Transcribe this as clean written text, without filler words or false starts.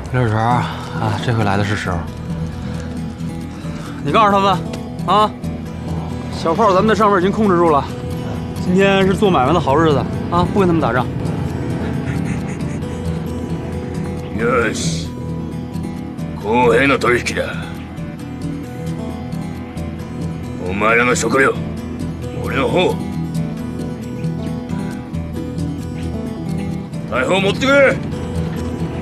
刘志成啊，这回来的是时候。 你告诉他们，啊，小炮咱们在上面已经控制住了，今天是做买卖的好日子啊，不跟他们打仗。 よし、公平の取引だ。お前らの食料、俺の方。大砲持ってくれ。